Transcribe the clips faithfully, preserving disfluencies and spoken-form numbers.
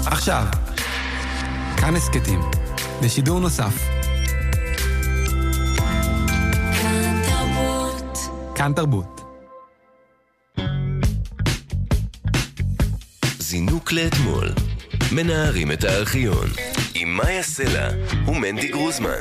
עכשיו, כאן הסקטים, בשידור נוסף. כאן תרבות. כאן תרבות. זינוק לאתמול. מנערים את הארכיון. עם מאיה סלע ומנדי גרוזמן.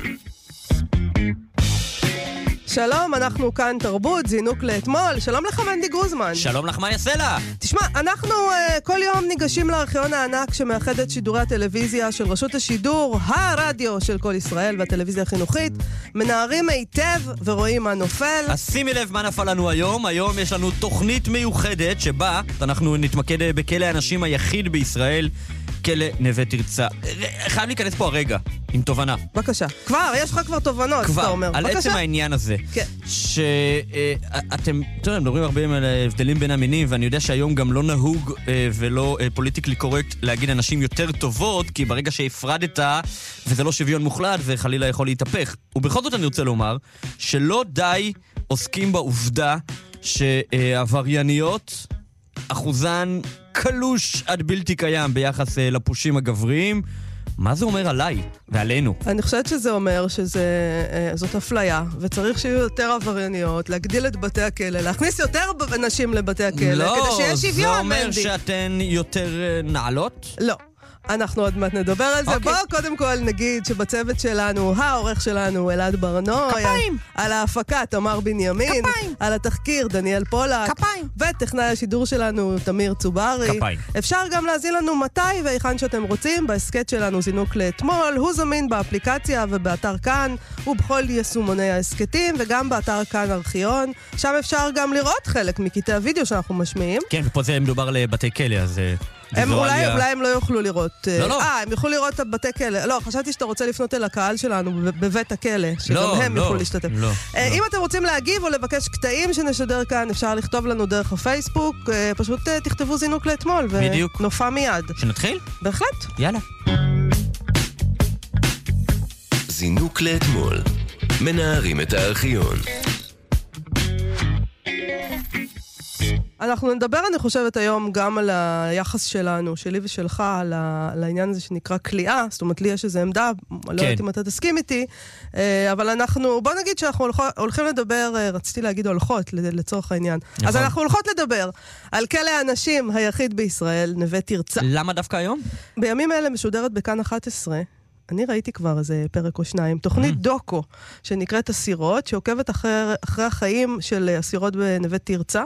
שלום, אנחנו כאן תרבות, זינוק לאתמול. שלום לך מנדי גרוזמן. שלום לך מאיה סלע. תשמע, אנחנו uh, כל יום ניגשים לארכיון הענק שמאחד את שידורי הטלוויזיה של רשות השידור, הרדיו של כל ישראל והטלוויזיה החינוכית, מנערים היטב ורואים מה נופל. אז שימי לב מה נפל לנו היום. היום יש לנו תוכנית מיוחדת שבה אנחנו נתמקד בכלא האנשים היחיד בישראל, כלא נווה תרצה. חייב להיכנס פה הרגע עם תובנה. בבקשה. כבר, יש לך כבר תובנות, כבר, אתה אומר. על בבקשה. עצם העניין הזה. כן. שאתם, אתם יודעים, מדברים הרבה על הבדלים בין המינים, ואני יודע שהיום גם לא נהוג ולא פוליטיקלי קורקט להגיד אנשים יותר טובות, כי ברגע שהפרדת, וזה לא שוויון מוחלט, זה חלילה יכול להתהפך. ובכל זאת אני רוצה לומר, שלא די עוסקים בעובדה שעברייניות, אחוזן קלוש עד בלתי קיים ביחס לפושים הגבריים. מה זה אומר עליי ועלינו? אני חושבת שזה אומר שזאת אפליה, וצריך שיהיו יותר עברייניות, להגדיל את בתי הכלא, להכניס יותר נשים לבתי הכלא, לא, כדי שיש שוויון. זה אומר מנדי. שאתן יותר נעלות? לא. אנחנו עוד מעט נדבר על זה. Okay. בואו קודם כל נגיד שבצוות שלנו, העורך שלנו אלעד ברנוי. כפיים. על ההפקה תמר בנימין. כפיים. על התחקיר דניאל פולק. כפיים. וטכנאי השידור שלנו תמיר צוברי. כפיים. אפשר גם להזין לנו מתי והיכן שאתם רוצים. בהסקט שלנו זינוק לאתמול. הוא זמין באפליקציה ובאתר כאן ובכל יישומוני ההסקטים, וגם באתר כאן ארכיון. שם אפשר גם לראות חלק מקטעי הוידאו שאנחנו משמיעים. כן, ופה זה מדובר לבתי כלא, אז... הם אולי, אולי הם לא יוכלו לראות. לא, לא. אה, הם יוכלו לראות את בתי כלא. לא, חשבתי שאתה רוצה לפנות אל הקהל שלנו בבית הכלא, שגם לא, הם לא, יוכלו להשתתף. לא, אה, לא. אם אתם רוצים להגיב או לבקש קטעים שנשדר כאן, אפשר לכתוב לנו דרך הפייסבוק. אה, פשוט אה, תכתבו זינוק לאתמול, בדיוק. ונופע מיד. שנתחיל? בהחלט. יאללה. זינוק לאתמול. מנערים את הארכיון. אנחנו נדבר, אני חושבת, היום גם על היחס שלנו, שלי ושלך, על העניין הזה שנקרא כליאה. זאת אומרת, לי יש איזו עמדה, לא יודעת אם אתה תסכים איתי, אבל אנחנו, בוא נגיד שאנחנו הולכים לדבר, רציתי להגיד הולכות, לצורך העניין. אז אנחנו הולכות לדבר על כלא האנשים היחיד בישראל, נווה תרצה. למה דווקא היום? בימים האלה משודרת בכאן אחת עשרה, אני ראיתי כבר איזה פרק או שניים, תוכנית דוקו, שנקראת אסירות, שעוקבת אחרי, אחרי החיים של אסירות בנווה תרצה.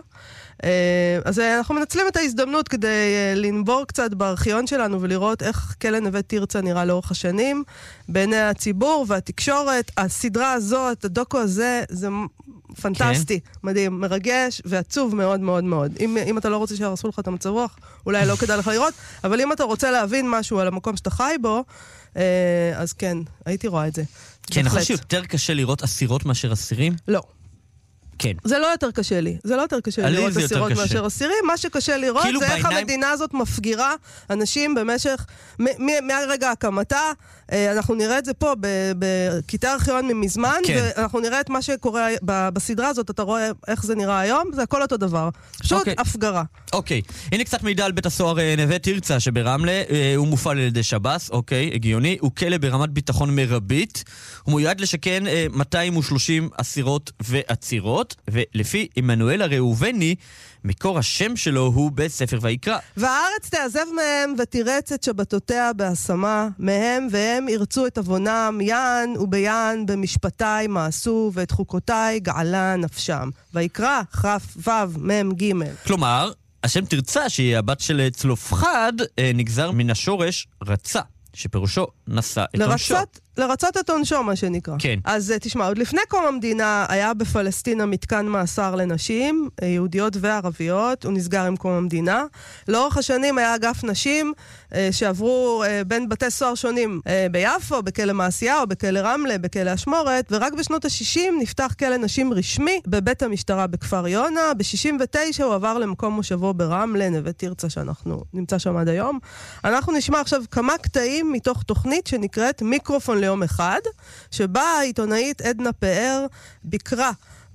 אז אנחנו מנצלים את ההזדמנות כדי לנבור קצת בארכיון שלנו ולראות איך כלא נווה תרצה נראה לאורך השנים, בעיני הציבור והתקשורת. הסדרה הזאת, הדוקו הזה, זה פנטסטי, כן. מדהים, מרגש ועצוב מאוד מאוד מאוד. אם, אם אתה לא רוצה שירסו לך את המצב רוח, אולי לא כדאי לך לראות, אבל אם אתה רוצה להבין משהו על המקום שאתה חי בו, אז כן, הייתי רואה את זה. כן, אני חושב שיותר קשה לראות אסירות מאשר אסירים? לא. כן. זה לא יותר קשה לי. זה לא יותר קשה לי לראות אסירות מאשר אסירים. מה שקשה לראות זה איך המדינה הזאת מפגירה אנשים במשך, מהרגע הקמתה, אנחנו נראה את זה פה בכיתה ארכיון ממזמן, ואנחנו נראה את מה שקורה בסדרה הזאת, אתה רואה איך זה נראה היום, זה הכל אותו דבר. פשוט הפגרה. אוקיי. הנה קצת מידע על בית הסוהר נווה תרצה שברמלה, הוא מופעל על ידי שב"ס, אוקיי, הגיוני, הוא כלא ברמת ביטחון מרבית, הוא מיועד לשכן מאתיים ושלושים אסירות ועצירות, ולפי עמנואל הראובני, מקור השם שלו הוא בספר ויקרא. והארץ תעזב מהם ותירץ את שבתותיה בהשמה, מהם והם ירצו את עוונם, יען וביען במשפטי מעשו, ואת חוקותיי געלה נפשם. ויקרא כף וו מם ג'. כלומר, השם תרצה, שהיא הבת של צלופחד, נגזר מן השורש רצה, שפירושו נשא את עונשו. לרצות, לרצות את עונשו, מה שנקרא. כן. אז תשמע, עוד לפני קום המדינה היה בפלסטינה מתקן מאסר לנשים, יהודיות וערביות, הוא נסגר עם קום המדינה. לאורך השנים היה אגף נשים שעברו בין בתי סוהר שונים ביפו, בכלא מעשיהו, בכלא רמלה, בכלא אשמורת, ורק בשנות ה-שישים נפתח כלא נשים רשמי בבית המשטרה בכפר יונה. ב-שישים ותשע הוא עבר למקום מושבו ברמלה, נווה תרצה, שאנחנו נמצא שם עד היום. אנחנו נשמע עכשיו כמה קטעים מתוך תוכנית שנקראת מיקרופון ליום אחד, שבה העיתונאית עדנה פאר ביקרה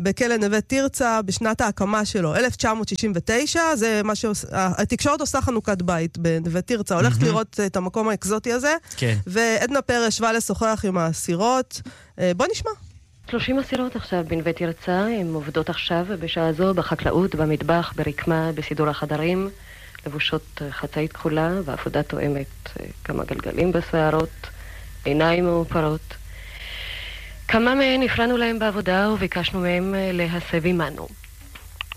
בכלא נווה תרצה בשנת ההקמה שלו, אלף תשע מאות שישים ותשע, זה מה שהתקשורת עושה חנוכת בית בנווה תרצה, הולכת לראות את המקום האקזוטי הזה, כן. ועדנה פרש ישבה לשוחח עם האסירות. בוא נשמע. שלושים אסירות עכשיו בנווה תרצה, הן עובדות עכשיו בשעה זו בחקלאות, במטבח, ברקמה, בסידור החדרים, לבושות חצאית כחולה ועבודה תואמת, כמה גלגלים בשערות, עיניים מאופרות. כמה מהן הפרענו להם בעבודה וביקשנו מהם להסב עמנו.